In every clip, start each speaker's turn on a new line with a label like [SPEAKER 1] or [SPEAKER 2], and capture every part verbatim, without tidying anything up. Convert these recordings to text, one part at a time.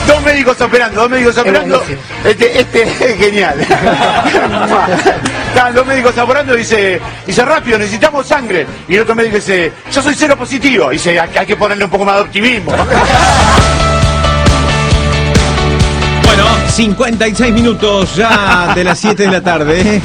[SPEAKER 1] Dos médicos operando, dos médicos operando. Este, este es genial. Estaban dos médicos operando y dice, dice, rápido, necesitamos sangre. Y el otro médico dice, yo soy cero positivo. Y dice, hay que ponerle un poco más de optimismo.
[SPEAKER 2] Bueno, cincuenta y seis minutos ya de las siete de la tarde.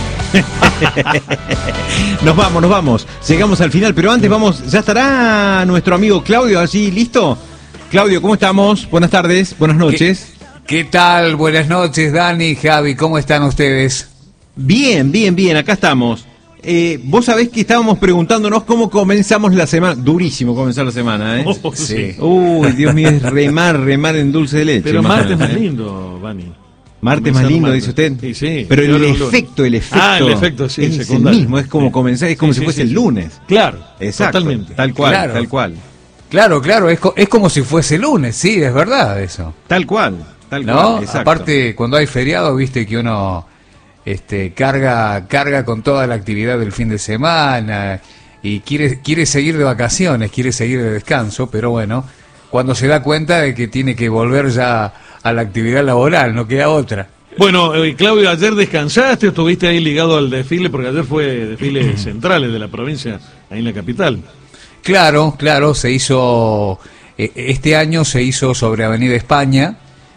[SPEAKER 2] Nos vamos, nos vamos. Llegamos al final, pero antes vamos, ya estará nuestro amigo Claudio allí, ¿listo? Claudio, ¿cómo estamos? Buenas tardes, buenas noches.
[SPEAKER 3] ¿Qué, qué tal? Buenas noches, Dani, Javi, ¿cómo están ustedes?
[SPEAKER 2] Bien, bien, bien, acá estamos. Eh, vos sabés que estábamos preguntándonos cómo comenzamos la semana. Durísimo comenzar la semana, ¿eh?
[SPEAKER 4] Oh, sí.
[SPEAKER 2] Uy, Dios mío, es remar, remar en dulce de leche.
[SPEAKER 4] Pero martes más
[SPEAKER 2] ¿eh?
[SPEAKER 4] lindo, Dani.
[SPEAKER 2] Martes más lindo, martes. Dice usted.
[SPEAKER 4] Sí, sí.
[SPEAKER 2] Pero el efecto, el efecto.
[SPEAKER 4] Ah, el efecto, sí,
[SPEAKER 2] es
[SPEAKER 4] secundario.
[SPEAKER 2] el mismo, es como
[SPEAKER 4] sí.
[SPEAKER 2] comenzar, es como sí, si fuese sí, sí. el lunes.
[SPEAKER 4] Claro,
[SPEAKER 2] exacto.
[SPEAKER 4] Totalmente.
[SPEAKER 2] Tal cual,
[SPEAKER 3] claro.
[SPEAKER 2] tal cual.
[SPEAKER 3] Claro, claro, es, co es como si fuese lunes, sí, es verdad eso.
[SPEAKER 2] Tal cual, tal
[SPEAKER 3] ¿no?
[SPEAKER 2] cual. Exacto.
[SPEAKER 3] Aparte, cuando hay feriado, viste que uno este, carga, carga con toda la actividad del fin de semana y quiere, quiere seguir de vacaciones, quiere seguir de descanso, pero bueno, cuando se da cuenta de que tiene que volver ya a la actividad laboral, no queda otra.
[SPEAKER 4] Bueno, eh, Claudio, ayer descansaste, estuviste ahí ligado al desfile, porque ayer fue desfile centrales de la provincia, ahí en la capital.
[SPEAKER 3] Claro, claro, se hizo, eh, este año se hizo sobre Avenida España,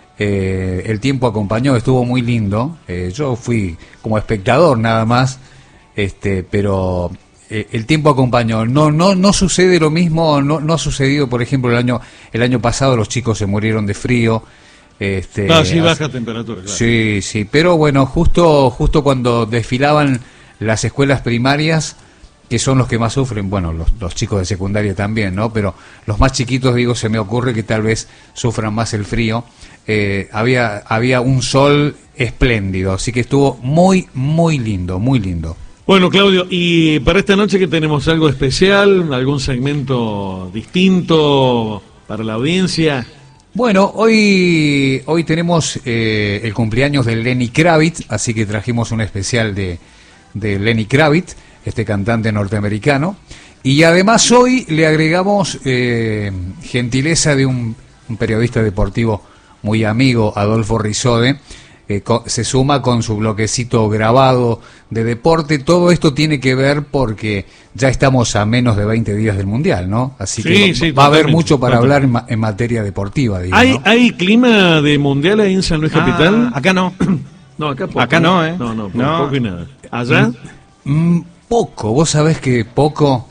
[SPEAKER 3] eh, el tiempo acompañó, estuvo muy lindo, eh, yo fui como espectador nada más, este, pero eh, el tiempo acompañó, no, no, no sucede lo mismo, no, no ha sucedido, por ejemplo, el año, el año pasado los chicos se murieron de frío. Este,
[SPEAKER 4] no, sí, baja temperatura, claro.
[SPEAKER 3] Sí, sí, pero bueno, justo, justo cuando desfilaban las escuelas primarias, que son los que más sufren, bueno, los, los chicos de secundaria también, ¿no? Pero los más chiquitos, digo, se me ocurre que tal vez sufran más el frío. Eh, había, había un sol espléndido, así que estuvo muy, muy lindo, muy lindo.
[SPEAKER 4] Bueno, Claudio, y para esta noche que tenemos algo especial, algún segmento distinto para la audiencia.
[SPEAKER 3] Bueno, hoy, hoy tenemos eh, el cumpleaños de Lenny Kravitz, así que trajimos un especial de, de Lenny Kravitz, este cantante norteamericano, y además hoy le agregamos eh, gentileza de un, un periodista deportivo muy amigo, Adolfo Rizode, que co se suma con su bloquecito grabado de deporte. Todo esto tiene que ver porque ya estamos a menos de veinte días del Mundial, ¿no? Así
[SPEAKER 4] sí,
[SPEAKER 3] que
[SPEAKER 4] sí,
[SPEAKER 3] va a haber mucho para
[SPEAKER 4] totalmente.
[SPEAKER 3] hablar en, ma en materia deportiva, digamos,
[SPEAKER 4] ¿Hay,
[SPEAKER 3] ¿no?
[SPEAKER 4] ¿Hay clima de Mundial ahí en San Luis
[SPEAKER 2] ah,
[SPEAKER 4] Capital?
[SPEAKER 2] Acá no.
[SPEAKER 4] No, acá poco.
[SPEAKER 2] Acá no, ¿eh?
[SPEAKER 4] No, no, poco,
[SPEAKER 2] no.
[SPEAKER 4] poco y nada. ¿Allá?
[SPEAKER 3] Mm, poco, vos sabés que poco.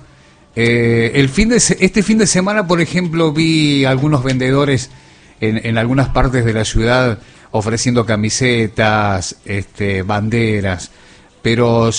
[SPEAKER 3] Eh, el fin de se este fin de semana, por ejemplo, vi algunos vendedores en, en algunas partes de la ciudad ofreciendo camisetas, este, banderas, pero